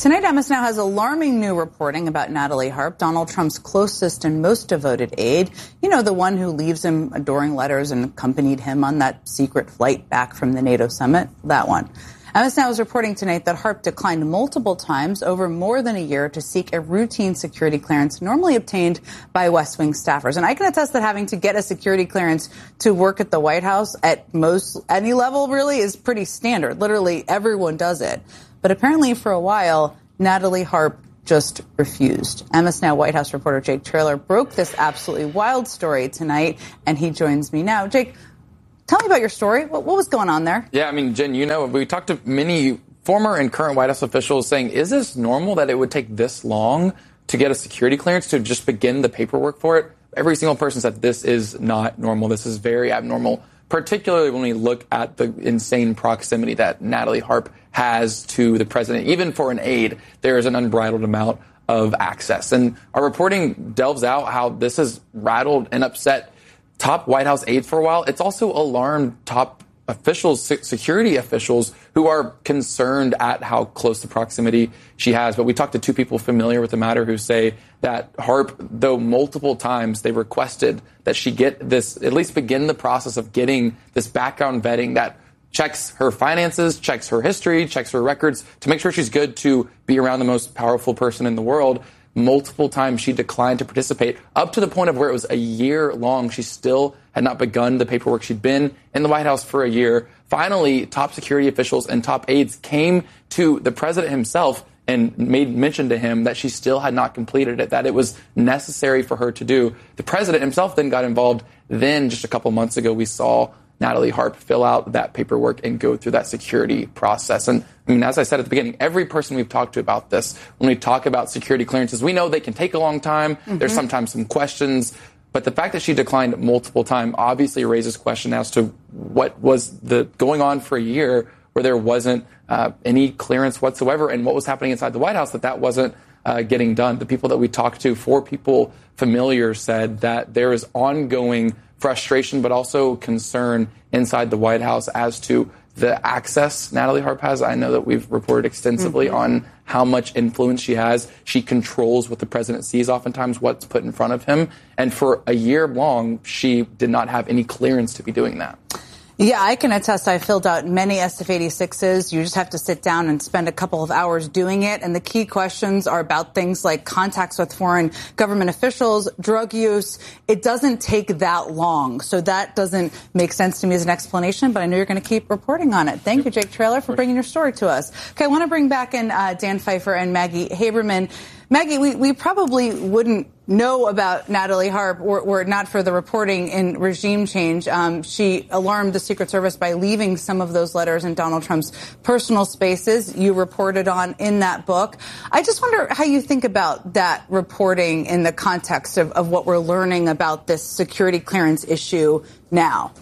Tonight, MS Now has alarming new reporting about Natalie Harp, Donald Trump's closest and most devoted aide. You know, the one who leaves him adoring letters and accompanied him on that secret flight back from the NATO summit. That one. MS Now is reporting tonight that Harp declined multiple times over more than a year to seek a routine security clearance normally obtained by West Wing staffers. And I can attest that having to get a security clearance to work at the White House at any level really is pretty standard. Literally everyone does it. But apparently for a while, Natalie Harp just refused. MS Now White House reporter Jake Traylor broke this absolutely wild story tonight, and he joins me now. Jake, tell me about your story. What was going on there? Yeah, I mean, Jen, you know, we talked to many former and current White House officials saying, is this normal that it would take this long to get a security clearance to just begin the paperwork for it? Every single person said this is not normal. This is very abnormal, particularly when we look at the insane proximity that Natalie Harp has to the president. Even for an aide, there is an unbridled amount of access. And our reporting delves out how this has rattled and upset top White House aides for a while. It's also alarmed top officials, security officials, who are concerned at how close the proximity she has. But we talked to two people familiar with the matter who say that Harp, though multiple times they requested that she get this, at least begin the process of getting this background vetting that checks her finances, checks her history, checks her records to make sure she's good to be around the most powerful person in the world. Multiple times she declined to participate, up to the point of where it was a year long. She still had not begun the paperwork. She'd been in the White House for a year. Finally, top security officials and top aides came to the president himself and made mention to him that she still had not completed it, that it was necessary for her to do. The president himself then got involved. Then, just a couple months ago, we saw Natalie Harp fill out that paperwork and go through that security process. And I mean, as I said at the beginning, every person we've talked to about this, when we talk about security clearances, we know they can take a long time. Mm-hmm. There's sometimes some questions. But the fact that she declined multiple times obviously raises question as to what was going on for a year where there wasn't any clearance whatsoever, and what was happening inside the White House that wasn't getting done. The people that we talked to, 4 people familiar, said that there is ongoing frustration, but also concern inside the White House as to the access Natalie Harp has. I know that we've reported extensively on how much influence she has. She controls what the president sees, oftentimes what's put in front of him. And for a year long, she did not have any clearance to be doing that. Yeah, I can attest. I filled out many SF-86s. You just have to sit down and spend a couple of hours doing it. And the key questions are about things like contacts with foreign government officials, drug use. It doesn't take that long. So that doesn't make sense to me as an explanation, but I know you're going to keep reporting on it. Thank you, Jake Traylor, for bringing your story to us. Okay, I want to bring back in Dan Pfeiffer and Maggie Haberman. Maggie, we probably wouldn't know about Natalie Harp were it not for the reporting in Regime Change. She alarmed the Secret Service by leaving some of those letters in Donald Trump's personal spaces. You reported on in that book. I just wonder how you think about that reporting in the context of what we're learning about this security clearance issue now.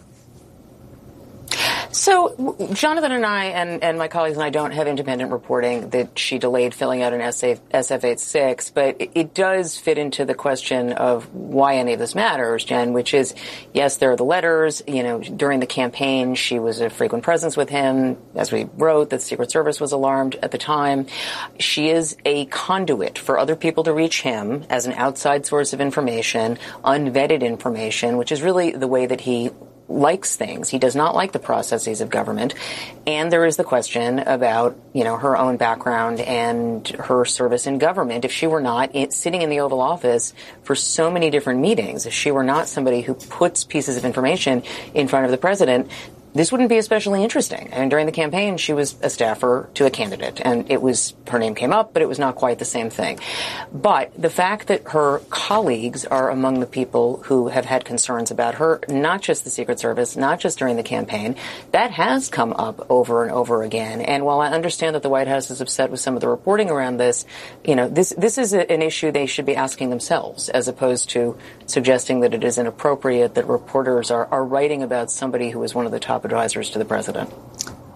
So Jonathan and I and my colleagues and I don't have independent reporting that she delayed filling out an SF-86, but it does fit into the question of why any of this matters, Jen, which is, yes, there are the letters. You know, during the campaign, she was a frequent presence with him. As we wrote, the Secret Service was alarmed at the time. She is a conduit for other people to reach him as an outside source of information, unvetted information, which is really the way that he likes things. He does not like the processes of government. And there is the question about, you know, her own background and her service in government. If she were not sitting in the Oval Office for so many different meetings, if she were not somebody who puts pieces of information in front of the president, this wouldn't be especially interesting. I mean, during the campaign, she was a staffer to a candidate, and her name came up, but it was not quite the same thing. But the fact that her colleagues are among the people who have had concerns about her, not just the Secret Service, not just during the campaign, that has come up over and over again. And while I understand that the White House is upset with some of the reporting around this, you know, this is an issue they should be asking themselves, as opposed to suggesting that it is inappropriate that reporters are writing about somebody who is one of the top advisors to the president.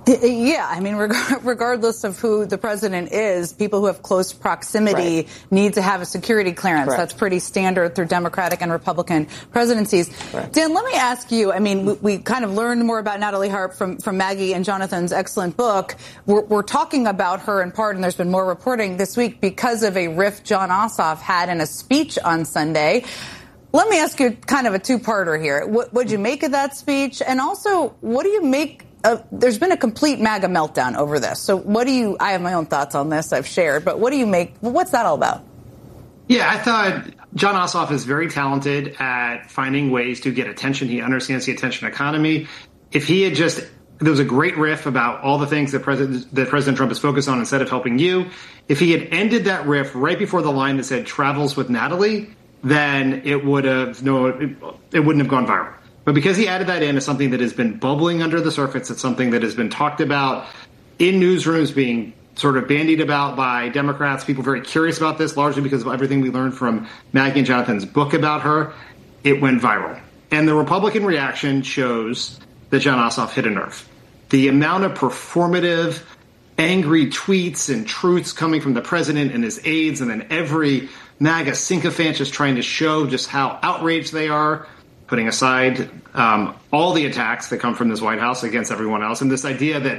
Yeah, I mean, regardless of who the president is, people who have close proximity need to have a security clearance. Correct. That's pretty standard through Democratic and Republican presidencies. Correct. Dan, let me ask you, I mean, we kind of learned more about Natalie Harp from Maggie and Jonathan's excellent book. We're talking about her in part, and there's been more reporting this week because of a riff Jon Ossoff had in a speech on Sunday. Let me ask you kind of a two-parter here. What'd you make of that speech? And also, what do you make there's been a complete MAGA meltdown over this. So I have my own thoughts on this I've shared, but what's that all about? Yeah, I thought Jon Ossoff is very talented at finding ways to get attention. He understands the attention economy. If he had there was a great riff about all the things that President Trump is focused on instead of helping you. If he had ended that riff right before the line that said travels with Natalie, then it wouldn't have gone viral. But because he added that in as something that has been bubbling under the surface, it's something that has been talked about in newsrooms, being sort of bandied about by Democrats, people very curious about this, largely because of everything we learned from Maggie and Jonathan's book about her, it went viral. And the Republican reaction shows that Jon Ossoff hit a nerve. The amount of performative, angry tweets and truths coming from the president and his aides, and then every MAGA sycophant just trying to show just how outraged they are, putting aside all the attacks that come from this White House against everyone else. And this idea that,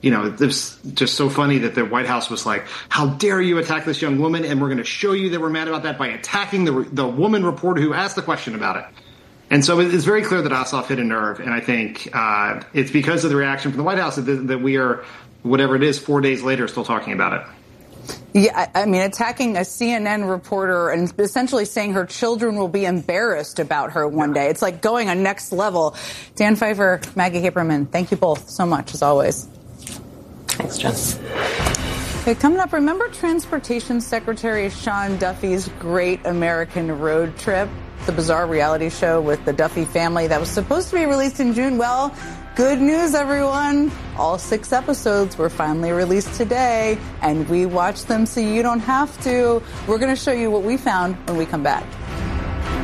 it's just so funny that the White House was like, how dare you attack this young woman? And we're going to show you that we're mad about that by attacking the woman reporter who asked the question about it. And so it's very clear that Ossoff hit a nerve. And I think it's because of the reaction from the White House that we are, whatever it is, 4 days later, still talking about it. Yeah, I mean, attacking a CNN reporter and essentially saying her children will be embarrassed about her one day. It's like going a next level. Dan Pfeiffer, Maggie Haberman, thank you both so much, as always. Thanks, Jen. Okay, coming up, remember Transportation Secretary Sean Duffy's Great American Road Trip? The bizarre reality show with the Duffy family that was supposed to be released in June. Well, good news, everyone. All 6 episodes were finally released today, and we watched them so you don't have to. We're going to show you what we found when we come back.